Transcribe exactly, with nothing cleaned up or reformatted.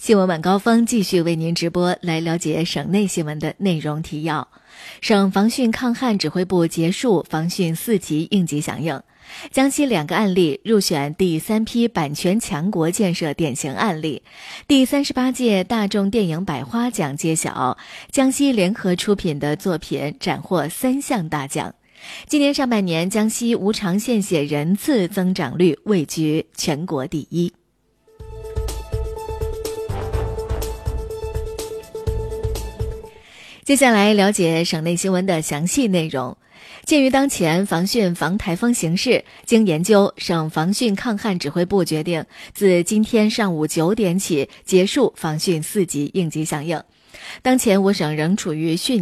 新闻晚高峰继续为您直播，来了解省内新闻的内容提要。省防汛抗旱指挥部结束防汛四级应急响应。江西两个案例入选第三批版权强国建设典型案例。第三十八届大众电影百花奖揭晓，江西联合出品的作品斩获三项大奖。今年上半年，江西无偿献血人次增长率位居全国第一。接下来了解省内新闻的详细内容。鉴于当前防汛防台风形势，经研究，省防汛抗旱指挥部决定自今天上午九点起结束防汛四级应急响应。当前我省仍处于汛